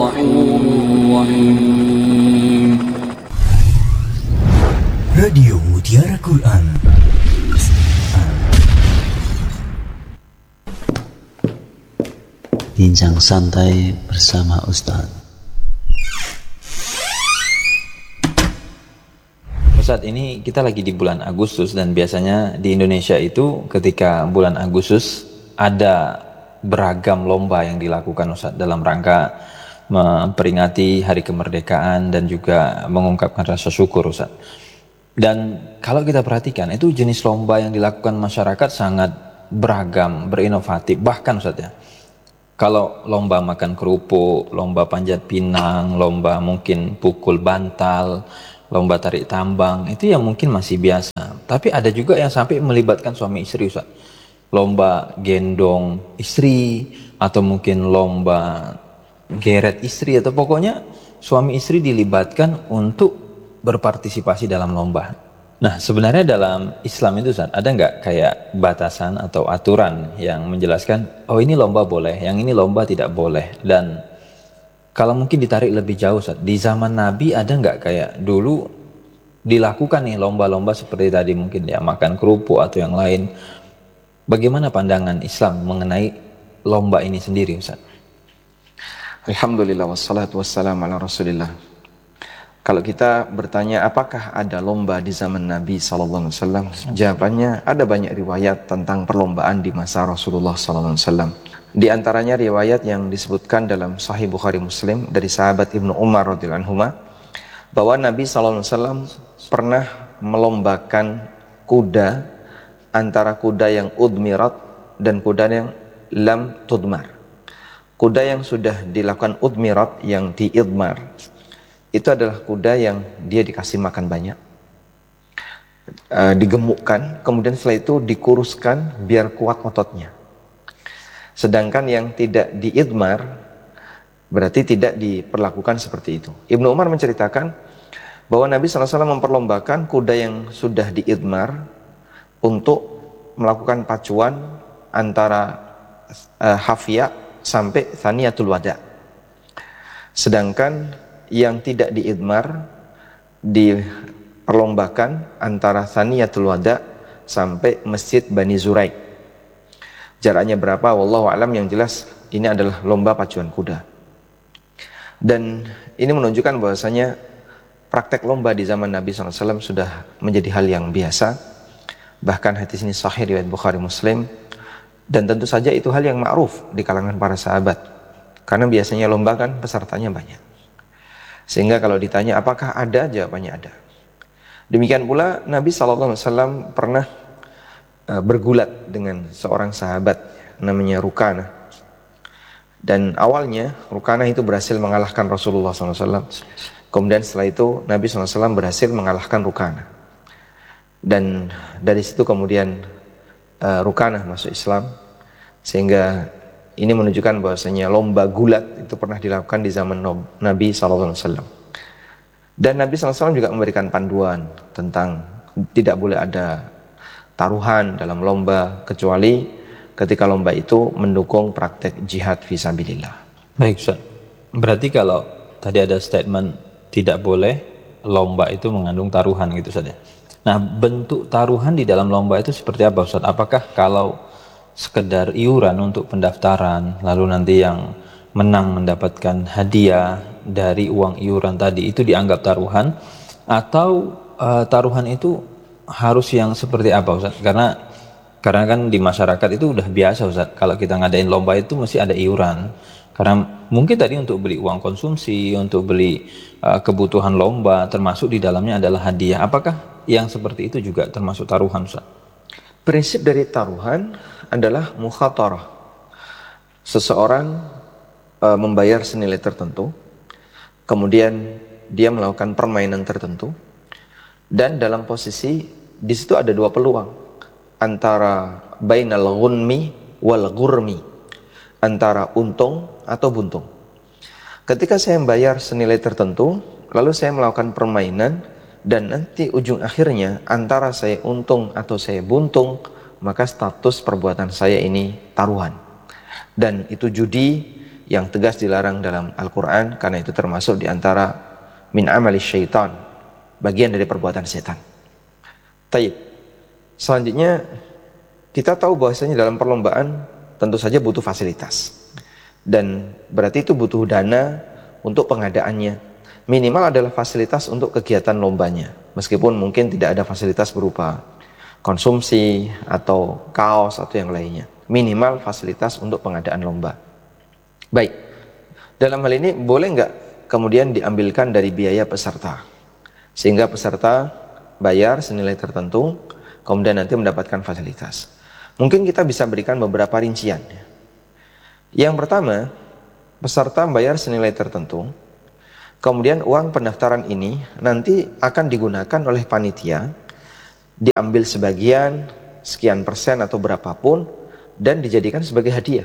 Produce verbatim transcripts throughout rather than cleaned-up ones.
الغفور الرحيم. Radio Mutiara Quran. Bincang santai bersama Ustaz. Ustaz, ini kita lagi di bulan Agustus dan biasanya di Indonesia itu ketika bulan Agustus ada beragam lomba yang dilakukan Ustaz dalam rangka memperingati hari kemerdekaan dan juga mengungkapkan rasa syukur Ustaz. Dan kalau kita perhatikan itu jenis lomba yang dilakukan masyarakat sangat beragam, berinovatif. Bahkan Ustaz ya, kalau lomba makan kerupuk, lomba panjat pinang, lomba mungkin pukul bantal, lomba tarik tambang, itu yang mungkin masih biasa. Tapi ada juga yang sampai melibatkan suami istri Ustaz. Lomba gendong istri, atau mungkin lomba geret istri, atau pokoknya suami istri dilibatkan untuk berpartisipasi dalam lomba. Nah, sebenarnya dalam Islam itu Ustaz, ada nggak kayak batasan atau aturan yang menjelaskan, oh ini lomba boleh, yang ini lomba tidak boleh? Dan kalau mungkin ditarik lebih jauh Ustaz, di zaman Nabi ada nggak kayak dulu dilakukan nih lomba-lomba seperti tadi mungkin ya, makan kerupuk atau yang lain. Bagaimana pandangan Islam mengenai lomba ini sendiri Ustaz? Alhamdulillah wassalatu wassalamu ala rasulillah. Kalau kita bertanya apakah ada lomba di zaman Nabi sallallahu alaihi wasallam, jawabannya ada banyak riwayat tentang perlombaan di masa Rasulullah sallallahu alaihi wasallam. Di antaranya riwayat yang disebutkan dalam Sahih Bukhari Muslim dari sahabat Ibnu Umar radhiyallahu anhu bahwa Nabi sallallahu alaihi wasallam pernah melombakan kuda antara kuda yang udmirat dan kuda yang lam tudmar. Kuda yang sudah dilakukan udmirat, yang diidmar, itu adalah kuda yang dia dikasih makan banyak, uh, digemukkan, kemudian setelah itu dikuruskan biar kuat ototnya. Sedangkan yang tidak diidmar berarti tidak diperlakukan seperti itu. Ibnu Umar menceritakan bahwa Nabi sallallahu alaihi wasallam memperlombakan kuda yang sudah diidmar untuk melakukan pacuan antara uh, hafiyah sampai thaniyatul wada. Sedangkan yang tidak diidmar diperlombakan antara Thaniyatul Wada sampai Masjid Bani Zuraik. Jaraknya berapa? Wallahu a'lam, yang jelas ini adalah lomba pacuan kuda. Dan ini menunjukkan bahwasanya praktek lomba di zaman Nabi shallallahu alaihi wasallam sudah menjadi hal yang biasa. Bahkan hadis ini sahih riwayat Bukhari Muslim. Dan tentu saja itu hal yang ma'ruf di kalangan para sahabat. Karena biasanya lomba kan pesertanya banyak. Sehingga kalau ditanya apakah ada, jawabannya ada. Demikian pula Nabi shallallahu alaihi wasallam pernah uh, bergulat dengan seorang sahabat namanya Rukanah. Dan awalnya Rukanah itu berhasil mengalahkan Rasulullah shallallahu alaihi wasallam. Kemudian setelah itu Nabi shallallahu alaihi wasallam berhasil mengalahkan Rukanah. Dan dari situ kemudian uh, Rukanah masuk Islam. Sehingga ini menunjukkan bahwasanya lomba gulat itu pernah dilakukan di zaman Nabi shallallahu alaihi wasallam. Dan Nabi shallallahu alaihi wasallam juga memberikan panduan tentang tidak boleh ada taruhan dalam lomba kecuali ketika lomba itu mendukung praktek jihad fisabilillah. Baik Ustaz, berarti kalau tadi ada statement tidak boleh lomba itu mengandung taruhan gitu Ustaz ya. Nah, bentuk taruhan di dalam lomba itu seperti apa Ustaz? Apakah kalau sekedar iuran untuk pendaftaran, lalu nanti yang menang mendapatkan hadiah dari uang iuran tadi, itu dianggap taruhan? Atau uh, taruhan itu harus yang seperti apa Ustaz? Karena karena kan di masyarakat itu udah biasa Ustaz, kalau kita ngadain lomba itu mesti ada iuran. Karena mungkin tadi untuk beli uang konsumsi, untuk beli uh, kebutuhan lomba, termasuk di dalamnya adalah hadiah. Apakah yang seperti itu juga termasuk taruhan Ustaz? Prinsip dari taruhan adalah mukhatarah. Seseorang e, membayar senilai tertentu, kemudian dia melakukan permainan tertentu, dan dalam posisi di situ ada dua peluang antara bainal ghunmi wal ghurmi, antara untung atau buntung. Ketika saya membayar senilai tertentu, lalu saya melakukan permainan, dan nanti ujung akhirnya antara saya untung atau saya buntung, maka status perbuatan saya ini taruhan. Dan itu judi yang tegas dilarang dalam Al-Quran, karena itu termasuk diantara min amali syaitan, bagian dari perbuatan setan. Taib. Selanjutnya kita tahu bahwasanya dalam perlombaan tentu saja butuh fasilitas, dan berarti itu butuh dana untuk pengadaannya. Minimal adalah fasilitas untuk kegiatan lombanya, meskipun mungkin tidak ada fasilitas berupa konsumsi atau kaos atau yang lainnya. Minimal fasilitas untuk pengadaan lomba. Baik, dalam hal ini boleh nggak kemudian diambilkan dari biaya peserta, sehingga peserta bayar senilai tertentu, kemudian nanti mendapatkan fasilitas. Mungkin kita bisa berikan beberapa rincian. Yang pertama, peserta bayar senilai tertentu, kemudian uang pendaftaran ini nanti akan digunakan oleh panitia, diambil sebagian, sekian persen atau berapapun, dan dijadikan sebagai hadiah.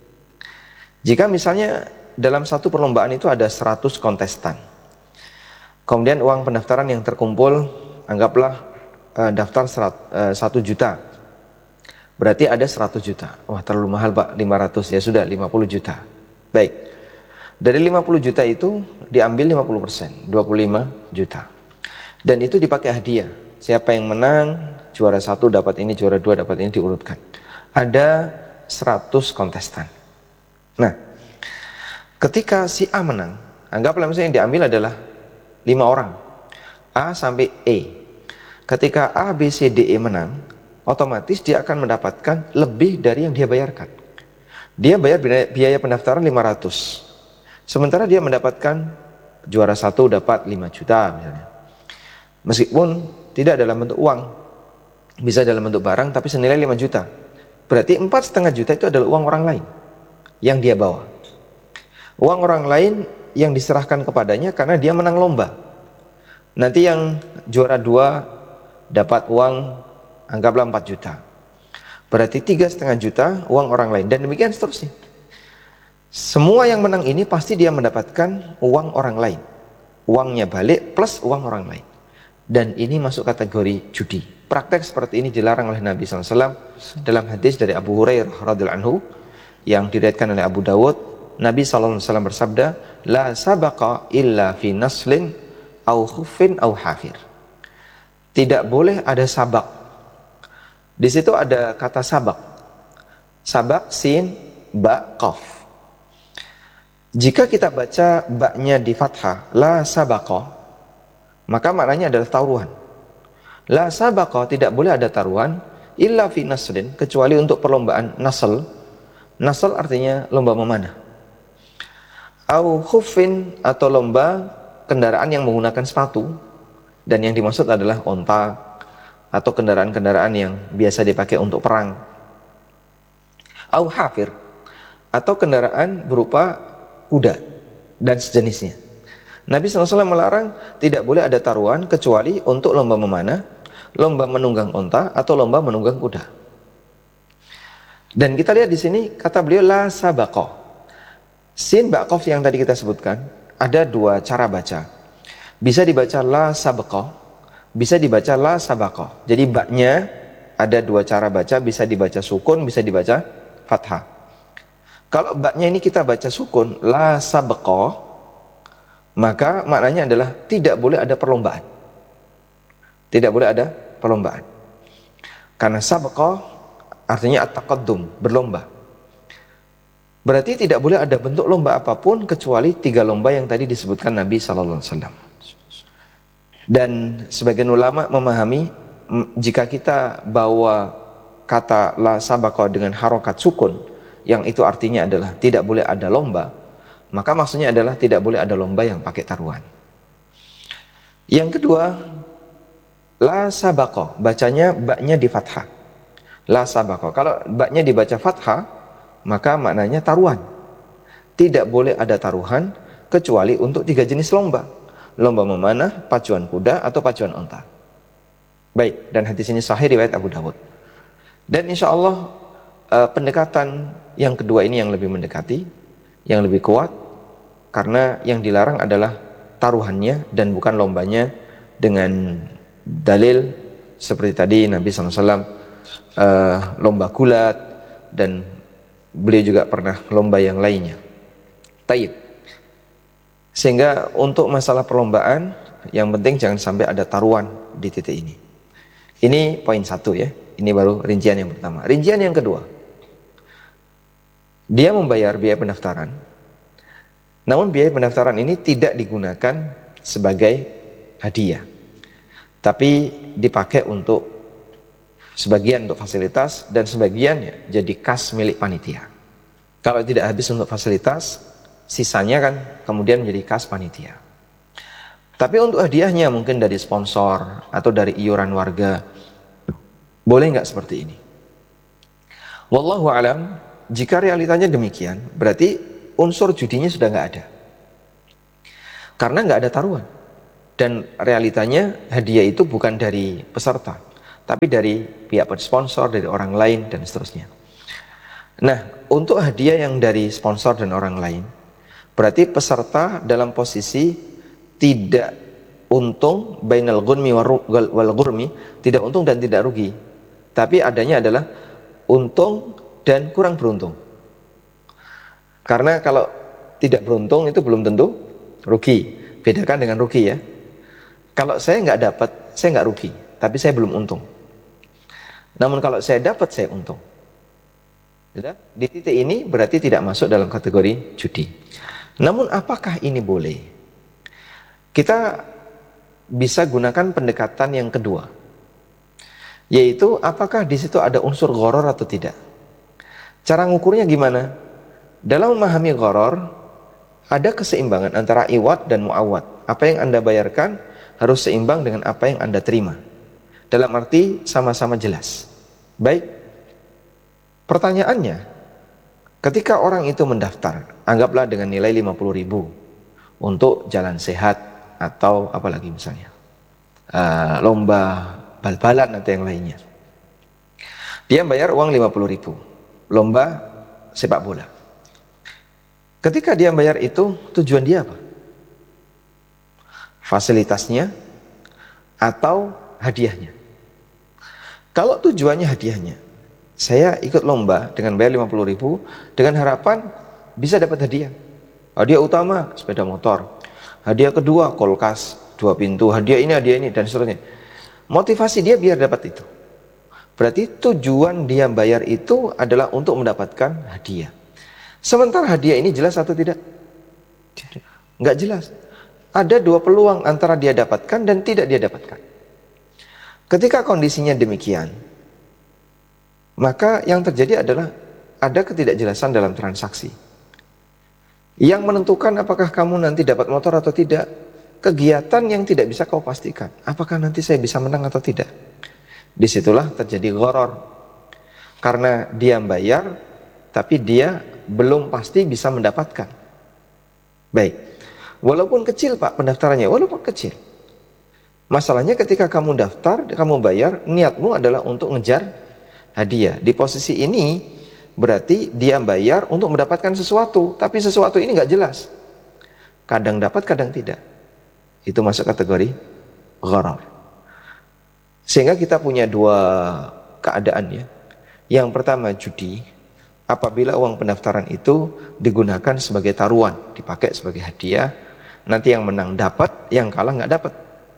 Jika misalnya dalam satu perlombaan itu ada seratus kontestan, kemudian uang pendaftaran yang terkumpul, anggaplah uh, daftar satu juta, berarti ada seratus juta. Wah, terlalu mahal Pak, lima ratus, ya sudah lima puluh juta. Baik, dari lima puluh juta itu diambil lima puluh persen, dua puluh lima juta, dan itu dipakai hadiah. Siapa yang menang, juara satu dapat ini, juara dua dapat ini, diurutkan. Ada seratus kontestan. Nah, ketika si A menang, anggaplah misalnya yang diambil adalah lima orang, A sampai E. Ketika A, B, C, D, E menang, otomatis dia akan mendapatkan lebih dari yang dia bayarkan. Dia bayar biaya pendaftaran lima ratus, sementara dia mendapatkan juara satu dapat lima juta misalnya. Meskipun tidak dalam bentuk uang, bisa dalam bentuk barang, tapi senilai lima juta. Berarti empat setengah juta itu adalah uang orang lain yang dia bawa. Uang orang lain yang diserahkan kepadanya karena dia menang lomba. Nanti yang juara dua dapat uang anggaplah empat juta. Berarti tiga setengah juta uang orang lain, dan demikian seterusnya. Semua yang menang ini pasti dia mendapatkan uang orang lain. Uangnya balik plus uang orang lain. Dan ini masuk kategori judi. Praktek seperti ini dilarang oleh Nabi shallallahu alaihi wasallam dalam hadis dari Abu Hurairah radhiyallahu anhu yang diriwayatkan oleh Abu Dawud. Nabi shallallahu alaihi wasallam bersabda, la sabaqa illa fi naslin au khuffin au hafir. Tidak boleh ada sabak. Di situ ada kata sabak. Sabak sin ba qaf. Jika kita baca baknya di fathah, la sabaqa, maka maknanya adalah taruhan. La sabaqa, tidak boleh ada taruhan illa fi naslin, kecuali untuk perlombaan nasl. Nasl artinya lomba memanah. Au khuffin, atau lomba kendaraan yang menggunakan sepatu, dan yang dimaksud adalah onta atau kendaraan-kendaraan yang biasa dipakai untuk perang. Au hafir, atau kendaraan berupa kuda dan sejenisnya. Nabi shallallahu alaihi wasallam melarang tidak boleh ada taruhan kecuali untuk lomba memanah, lomba menunggang onta, atau lomba menunggang kuda. Dan kita lihat di sini kata beliau la sabaqa. Sin baqaf yang tadi kita sebutkan ada dua cara baca. Bisa dibaca la sabaqa, bisa dibaca la sabaqa. Jadi baknya ada dua cara baca, bisa dibaca sukun, bisa dibaca fathah. Kalau baknya ini kita baca sukun, la sabaqa, maka maknanya adalah tidak boleh ada perlombaan. Tidak boleh ada perlombaan. Karena sabaqa artinya at-taqaddum, berlomba. Berarti tidak boleh ada bentuk lomba apapun kecuali tiga lomba yang tadi disebutkan Nabi sallallahu alaihi wasallam. Dan sebagian ulama memahami jika kita bawa kata la sabaqa dengan harokat sukun, yang itu artinya adalah tidak boleh ada lomba, maka maksudnya adalah tidak boleh ada lomba yang pakai taruhan. Yang kedua, la sabaqa, bacanya baknya di fathah. La sabaqa, kalau baknya dibaca fathah, maka maknanya taruhan. Tidak boleh ada taruhan kecuali untuk tiga jenis lomba. Lomba memanah, pacuan kuda, atau pacuan onta. Baik, dan hadis ini sahih riwayat Abu Dawud. Dan insya Allah eh, pendekatan yang kedua ini yang lebih mendekati, yang lebih kuat, karena yang dilarang adalah taruhannya dan bukan lombanya, dengan dalil seperti tadi Nabi shallallahu alaihi wasallam eh, lomba gulat, dan beliau juga pernah lomba yang lainnya. Taib. Sehingga untuk masalah perlombaan, yang penting jangan sampai ada taruhan di titik ini. Ini poin satu ya. Ini baru rincian yang pertama. Rincian yang kedua, dia membayar biaya pendaftaran. Namun biaya pendaftaran ini tidak digunakan sebagai hadiah, tapi dipakai untuk sebagian untuk fasilitas dan sebagian ya, jadi kas milik panitia. Kalau tidak habis untuk fasilitas, sisanya kan kemudian menjadi kas panitia. Tapi untuk hadiahnya mungkin dari sponsor atau dari iuran warga, boleh nggak seperti ini? Wallahu alam. Jika realitanya demikian, berarti unsur judinya sudah nggak ada, karena nggak ada taruhan. Dan realitanya hadiah itu bukan dari peserta, tapi dari pihak sponsor, dari orang lain dan seterusnya. Nah, untuk hadiah yang dari sponsor dan orang lain, berarti peserta dalam posisi tidak untung, bainal ghunmi wal ghurmi, tidak untung dan tidak rugi, tapi adanya adalah untung dan kurang beruntung. Karena kalau tidak beruntung itu belum tentu rugi. Bedakan dengan rugi ya. Kalau saya nggak dapat, saya nggak rugi, tapi saya belum untung. Namun kalau saya dapat, saya untung. Di titik ini berarti tidak masuk dalam kategori judi. Namun apakah ini boleh? Kita bisa gunakan pendekatan yang kedua, yaitu apakah di situ ada unsur gharar atau tidak. Cara ngukurnya gimana? Dalam memahami gharar, ada keseimbangan antara iwad dan muawad. Apa yang Anda bayarkan harus seimbang dengan apa yang Anda terima. Dalam arti sama-sama jelas. Baik, pertanyaannya, ketika orang itu mendaftar, anggaplah dengan nilai lima puluh ribu untuk jalan sehat atau apalagi misalnya uh, lomba bal-balan atau yang lainnya. Dia bayar uang lima puluh ribu, lomba sepak bola. Ketika dia bayar itu, tujuan dia apa? Fasilitasnya atau hadiahnya? Kalau tujuannya hadiahnya, saya ikut lomba dengan bayar lima puluh ribu dengan harapan bisa dapat hadiah. Hadiah utama sepeda motor, hadiah kedua kulkas dua pintu, hadiah ini, hadiah ini dan seterusnya. Motivasi dia biar dapat itu. Berarti tujuan dia bayar itu adalah untuk mendapatkan hadiah. Sementara hadiah ini jelas atau tidak? Enggak jelas. Ada dua peluang antara dia dapatkan dan tidak dia dapatkan. Ketika kondisinya demikian, maka yang terjadi adalah ada ketidakjelasan dalam transaksi. Yang menentukan apakah kamu nanti dapat motor atau tidak, kegiatan yang tidak bisa kau pastikan. Apakah nanti saya bisa menang atau tidak? Disitulah terjadi gharar. Karena dia bayar, tapi dia belum pasti bisa mendapatkan. Baik, walaupun kecil Pak pendaftarannya, walaupun kecil. Masalahnya ketika kamu daftar, kamu bayar, niatmu adalah untuk ngejar hadiah. Di posisi ini, berarti dia bayar untuk mendapatkan sesuatu, tapi sesuatu ini nggak jelas. Kadang dapat, kadang tidak. Itu masuk kategori gharar. Sehingga kita punya dua keadaan ya. Yang pertama judi, apabila uang pendaftaran itu digunakan sebagai taruhan, dipakai sebagai hadiah, nanti yang menang dapat, yang kalah nggak dapat.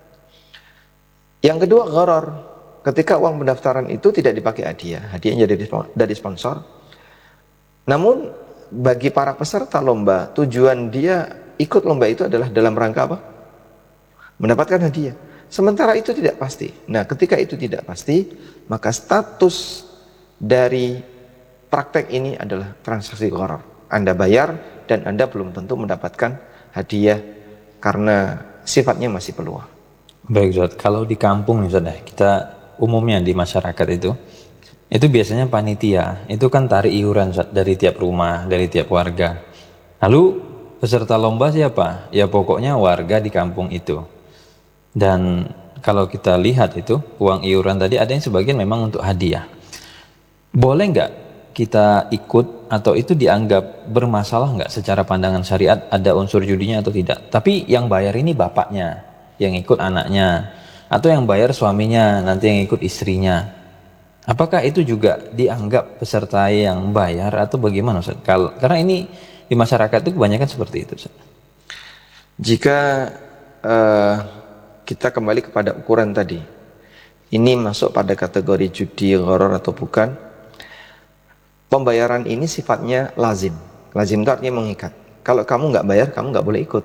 Yang kedua gharar, ketika uang pendaftaran itu tidak dipakai hadiah, hadiahnya dari dari sponsor. Namun bagi para peserta lomba, tujuan dia ikut lomba itu adalah dalam rangka apa? Mendapatkan hadiah. Sementara itu tidak pasti. Nah, ketika itu tidak pasti, maka status dari praktek ini adalah transaksi gharar. Anda bayar dan Anda belum tentu mendapatkan hadiah karena sifatnya masih peluang. Baik Ustaz, kalau di kampung Ustaz, kita umumnya di masyarakat itu, itu biasanya panitia, itu kan tarik iuran Ustaz, dari tiap rumah, dari tiap warga. Lalu peserta lomba siapa? Ya pokoknya warga di kampung itu. Dan kalau kita lihat itu uang iuran tadi ada yang sebagian memang untuk hadiah. Boleh nggak kita ikut atau itu dianggap bermasalah nggak secara pandangan syariat, ada unsur judinya atau tidak? Tapi yang bayar ini bapaknya, yang ikut anaknya, atau yang bayar suaminya, nanti yang ikut istrinya. Apakah itu juga dianggap peserta yang bayar atau bagaimana Ustaz? Karena ini di masyarakat itu kebanyakan seperti itu Ustaz. Jika uh, kita kembali kepada ukuran tadi, ini masuk pada kategori judi, gharar atau bukan, pembayaran ini sifatnya lazim. Lazim itu artinya mengikat. Kalau kamu nggak bayar, kamu nggak boleh ikut.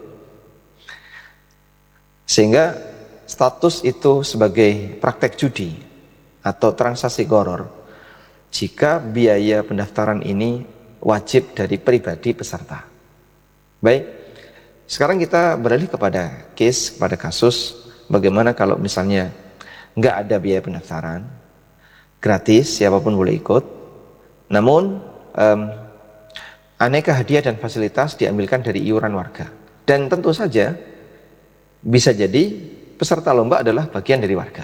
Sehingga status itu sebagai praktek judi atau transaksi gharar jika biaya pendaftaran ini wajib dari pribadi peserta. Baik, sekarang kita beralih kepada case, kepada kasus bagaimana kalau misalnya nggak ada biaya pendaftaran, gratis, siapapun boleh ikut, namun um, aneka hadiah dan fasilitas diambilkan dari iuran warga. Dan tentu saja bisa jadi peserta lomba adalah bagian dari warga.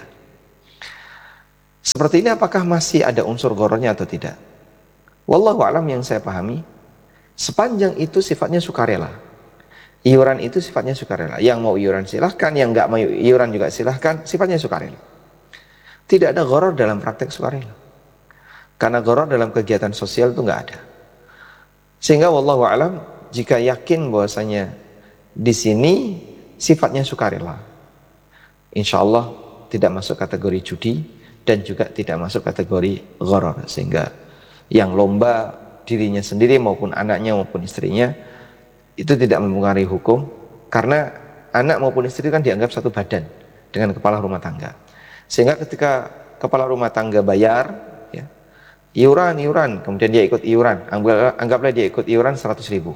Seperti ini apakah masih ada unsur ghararnya atau tidak? Wallahu a'lam, yang saya pahami, sepanjang itu sifatnya sukarela. Iuran itu sifatnya sukarela. Yang mau iuran silahkan, yang nggak mau iuran juga silahkan, sifatnya sukarela. Tidak ada gharar dalam praktek sukarela. Karena gharar dalam kegiatan sosial itu nggak ada. Sehingga wallahu a'lam, jika yakin bahwasanya di sini sifatnya sukarela, insya Allah tidak masuk kategori judi dan juga tidak masuk kategori gharar. Sehingga yang lomba dirinya sendiri maupun anaknya maupun istrinya itu tidak mempengaruhi hukum, karena anak maupun istri kan dianggap satu badan dengan kepala rumah tangga. Sehingga ketika kepala rumah tangga bayar ya, iuran, iuran, kemudian dia ikut iuran, anggaplah, anggaplah dia ikut iuran seratus ribu.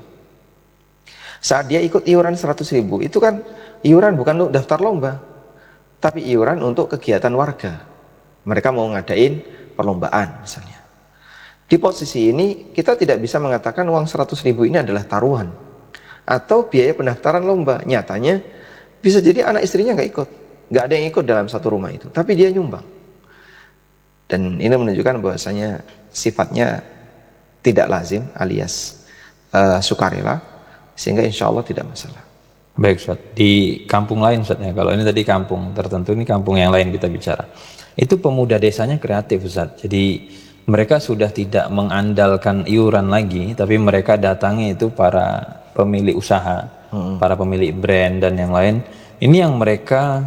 Saat dia ikut iuran seratus ribu, itu kan iuran bukan untuk daftar lomba, tapi iuran untuk kegiatan warga. Mereka mau ngadain perlombaan misalnya. Di posisi ini kita tidak bisa mengatakan uang seratus ribu ini adalah taruhan atau biaya pendaftaran lomba. Nyatanya bisa jadi anak istrinya nggak ikut, nggak ada yang ikut dalam satu rumah itu, tapi dia nyumbang. Dan ini menunjukkan bahwasanya sifatnya tidak lazim alias uh, sukarela, sehingga insya Allah tidak masalah. Baik Ustaz, di kampung lain Ustaz ya, kalau ini tadi kampung tertentu, ini kampung yang lain kita bicara. Itu pemuda desanya kreatif Ustaz. Jadi mereka sudah tidak mengandalkan iuran lagi, tapi mereka datangi itu para pemilik usaha, hmm. para pemilik brand dan yang lain. Ini yang mereka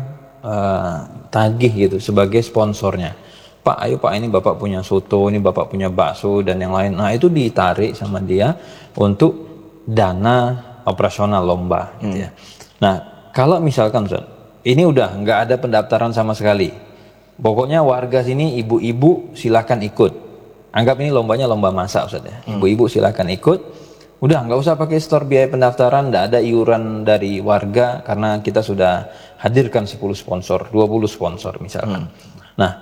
uh, tagih gitu sebagai sponsornya. Pak, ayo Pak, ini Bapak punya soto, ini Bapak punya bakso dan yang lain. Nah itu ditarik sama dia untuk dana operasional lomba gitu ya. Nah kalau misalkan Ustaz, ini udah nggak ada pendaftaran sama sekali, pokoknya warga sini ibu-ibu silakan ikut. Anggap ini lombanya lomba masak Ustaz ya. Ibu-ibu silakan ikut. Udah nggak usah pakai store biaya pendaftaran, nggak ada iuran dari warga karena kita sudah hadirkan sepuluh sponsor, dua puluh sponsor misalkan. Hmm. Nah,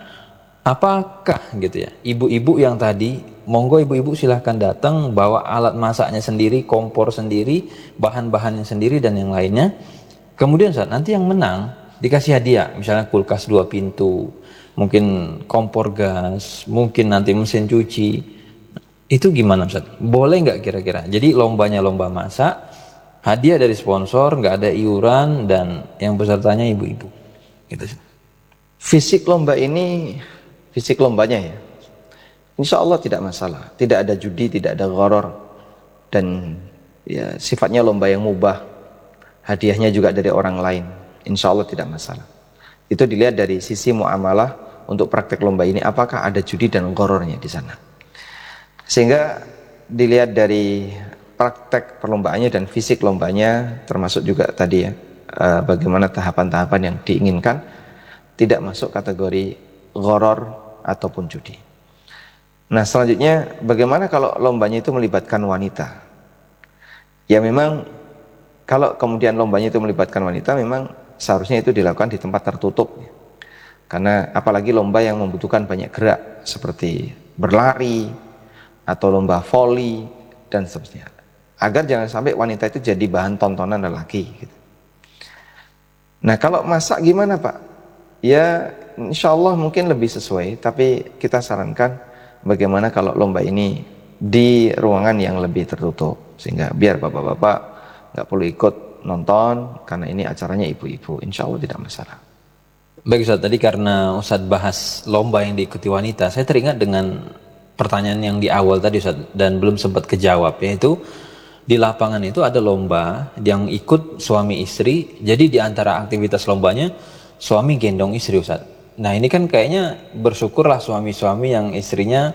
apakah gitu ya, ibu-ibu yang tadi, monggo ibu-ibu silahkan datang, bawa alat masaknya sendiri, kompor sendiri, bahan-bahannya sendiri dan yang lainnya. Kemudian saat nanti yang menang dikasih hadiah, misalnya kulkas dua pintu, mungkin kompor gas, mungkin nanti mesin cuci. Itu gimana Ustaz? Boleh nggak kira-kira? Jadi lombanya lomba masak, hadiah dari sponsor, nggak ada iuran, dan yang pesertanya ibu-ibu. Gitu. Fisik lomba ini, fisik lombanya ya, insya Allah tidak masalah. Tidak ada judi, tidak ada gharar, dan ya sifatnya lomba yang mubah. Hadiahnya juga dari orang lain, insya Allah tidak masalah. Itu dilihat dari sisi muamalah untuk praktek lomba ini, apakah ada judi dan ghararnya di sana. Sehingga dilihat dari praktek perlombaannya dan fisik lombanya, termasuk juga tadi ya, uh, bagaimana tahapan-tahapan yang diinginkan, tidak masuk kategori gharar ataupun judi. Nah selanjutnya, bagaimana kalau lombanya itu melibatkan wanita? Ya memang kalau kemudian lombanya itu melibatkan wanita, memang seharusnya itu dilakukan di tempat tertutup. Karena apalagi lomba yang membutuhkan banyak gerak, seperti berlari atau lomba voli dan seterusnya, agar jangan sampai wanita itu jadi bahan tontonan lelaki gitu. Nah kalau masak gimana Pak? Ya insya Allah mungkin lebih sesuai, tapi kita sarankan bagaimana kalau lomba ini di ruangan yang lebih tertutup, sehingga biar bapak-bapak nggak perlu ikut nonton, karena ini acaranya ibu-ibu, insya Allah tidak masalah. Baik Ustaz, tadi karena Ustaz bahas lomba yang diikuti wanita, saya teringat dengan pertanyaan yang di awal tadi Ustaz, dan belum sempat kejawab, yaitu di lapangan itu ada lomba yang ikut suami istri. Jadi di antara aktivitas lombanya suami gendong istri, Ustaz. Nah ini kan kayaknya bersyukurlah suami-suami yang istrinya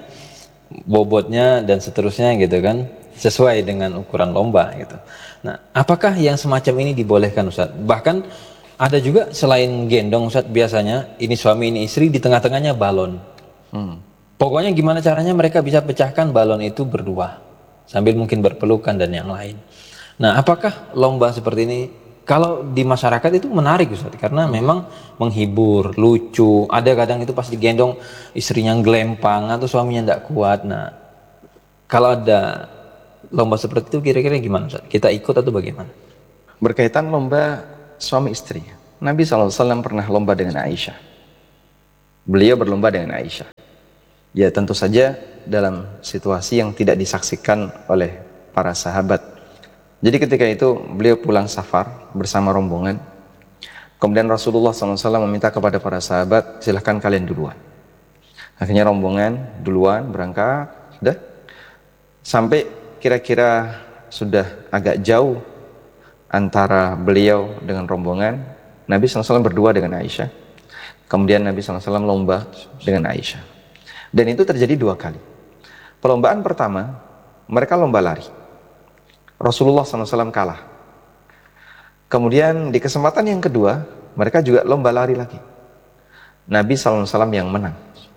bobotnya dan seterusnya gitu kan, sesuai dengan ukuran lomba gitu. Nah apakah yang semacam ini dibolehkan, Ustaz? Bahkan ada juga selain gendong, Ustaz, biasanya ini suami ini istri, di tengah-tengahnya balon. Hmm. Pokoknya gimana caranya mereka bisa pecahkan balon itu berdua, sambil mungkin berpelukan dan yang lain. Nah, apakah lomba seperti ini kalau di masyarakat itu menarik, Ustaz? Karena memang menghibur, lucu. Ada kadang itu pas digendong istrinya gelempang atau suaminya tidak kuat. Nah, kalau ada lomba seperti itu kira-kira gimana, Ustaz? Kita ikut atau bagaimana? Berkaitan lomba suami istri, Nabi shallallahu alaihi wasallam pernah lomba dengan Aisyah. Beliau berlomba dengan Aisyah. Ya tentu saja dalam situasi yang tidak disaksikan oleh para sahabat. Jadi ketika itu beliau pulang safar bersama rombongan. Kemudian Rasulullah shallallahu alaihi wasallam meminta kepada para sahabat, silahkan kalian duluan. Akhirnya rombongan duluan berangkat, sudah sampai kira-kira sudah agak jauh antara beliau dengan rombongan. Nabi shallallahu alaihi wasallam berdua dengan Aisyah. Kemudian Nabi shallallahu alaihi wasallam lomba dengan Aisyah. Dan itu terjadi dua kali. Perlombaan pertama, mereka lomba lari. Rasulullah shallallahu alaihi wasallam kalah. Kemudian di kesempatan yang kedua, mereka juga lomba lari lagi. Nabi shallallahu alaihi wasallam yang menang.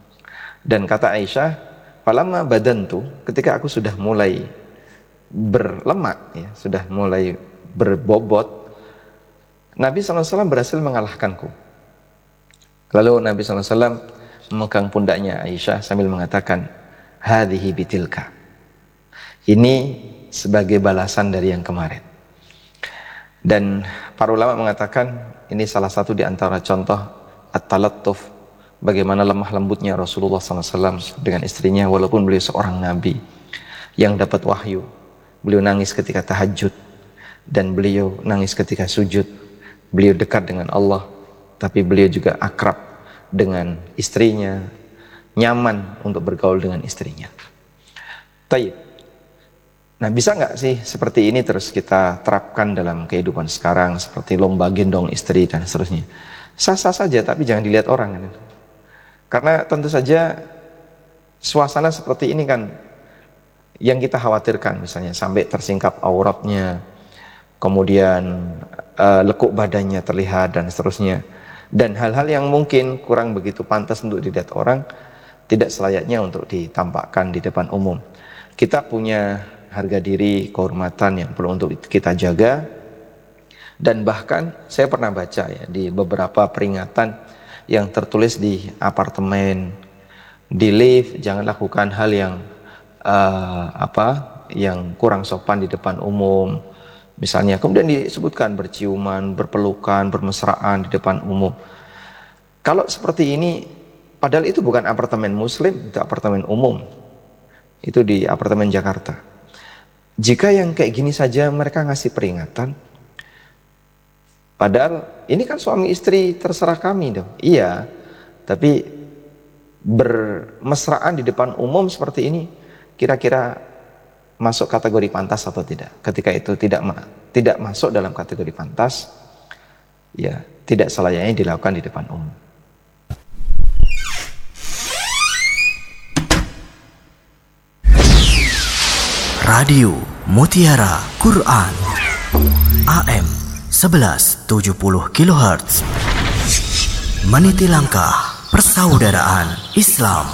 Dan kata Aisyah, falamma badantu, ketika aku sudah mulai berlemak, ya, sudah mulai berbobot, Nabi shallallahu alaihi wasallam berhasil mengalahkanku. Lalu Nabi shallallahu alaihi wasallam memegang pundaknya Aisyah sambil mengatakan, hadhihi bitilka, ini sebagai balasan dari yang kemarin. Dan para ulama mengatakan ini salah satu di antara contoh at-talattuf, bagaimana lemah lembutnya Rasulullah shallallahu alaihi wasallam dengan istrinya. Walaupun beliau seorang nabi yang dapat wahyu, beliau nangis ketika tahajud, dan beliau nangis ketika sujud. Beliau dekat dengan Allah, tapi beliau juga akrab dengan istrinya, nyaman untuk bergaul dengan istrinya. Taib. Nah, bisa nggak sih seperti ini terus kita terapkan dalam kehidupan sekarang, seperti lomba gendong istri dan seterusnya? Sah-sah saja, tapi jangan dilihat orang kan. Karena tentu saja suasana seperti ini kan yang kita khawatirkan, misalnya sampai tersingkap auratnya, kemudian uh, lekuk badannya terlihat dan seterusnya. Dan hal-hal yang mungkin kurang begitu pantas untuk dilihat orang, tidak selayaknya untuk ditampakkan di depan umum. Kita punya harga diri, kehormatan yang perlu untuk kita jaga. Dan bahkan saya pernah baca ya di beberapa peringatan yang tertulis di apartemen, di lift, jangan lakukan hal yang uh, apa yang kurang sopan di depan umum. Misalnya, kemudian disebutkan berciuman, berpelukan, bermesraan di depan umum. Kalau seperti ini, padahal itu bukan apartemen muslim, itu apartemen umum. Itu di apartemen Jakarta. Jika yang kayak gini saja mereka ngasih peringatan, padahal ini kan suami istri terserah kami dong. Iya, tapi bermesraan di depan umum seperti ini, kira-kira masuk kategori pantas atau tidak? Ketika itu tidak tidak masuk dalam kategori pantas, ya tidak selayaknya dilakukan di depan umum. Radio Mutiara Quran A M sebelas tujuh puluh kilohertz, meniti langkah persaudaraan Islam.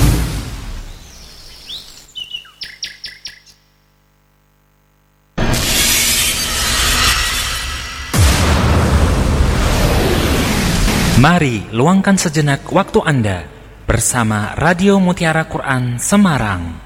Mari luangkan sejenak waktu Anda bersama Radio Mutiara Quran Semarang.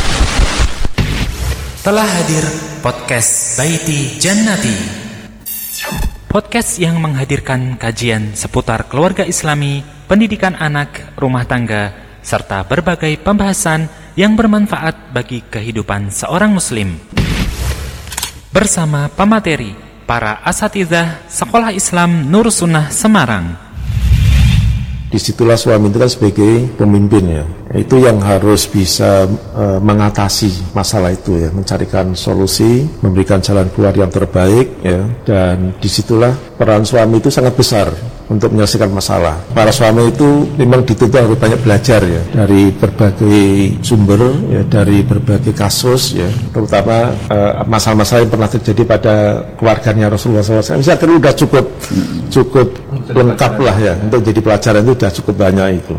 Telah hadir podcast Baiti Jannati. Podcast yang menghadirkan kajian seputar keluarga Islami, pendidikan anak, rumah tangga, serta berbagai pembahasan yang bermanfaat bagi kehidupan seorang muslim. Bersama pemateri, para asatidzah Sekolah Islam Nur Sunnah Semarang. Disitulah suami itu kan sebagai pemimpin ya. Itu yang harus bisa uh, mengatasi masalah itu ya, mencarikan solusi, memberikan jalan keluar yang terbaik ya, dan disitulah peran suami itu sangat besar untuk menyelesaikan masalah. Para suami itu memang dituntut harus banyak belajar ya dari berbagai sumber ya, dari berbagai kasus ya, terutama uh, masalah-masalah yang pernah terjadi pada keluarganya Rasulullah shallallahu alaihi wasallam. Saya kira sudah cukup cukup lengkap lah ya, untuk jadi pelajaran itu sudah cukup banyak itu.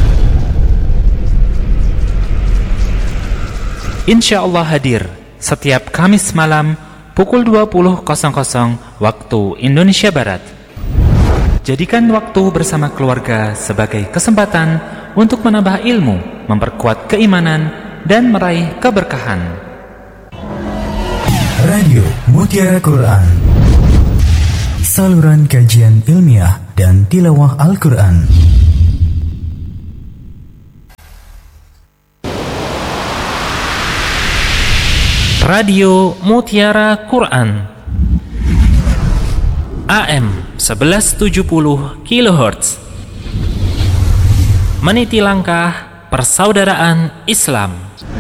Insya Allah hadir setiap Kamis malam pukul dua puluh waktu Indonesia Barat. Jadikan waktu bersama keluarga sebagai kesempatan untuk menambah ilmu, memperkuat keimanan, dan meraih keberkahan. Radio Mutiara Quran, saluran kajian ilmiah dan tilawah Al-Quran. Radio Mutiara Quran A M seribu tujuh puluh kilohertz, meniti langkah persaudaraan Islam.